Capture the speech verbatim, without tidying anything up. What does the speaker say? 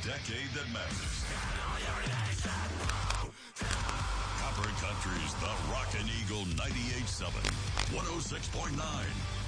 decade that matters. Copper Country's The Rockin' Eagle ninety-eight point seven, one oh six point nine.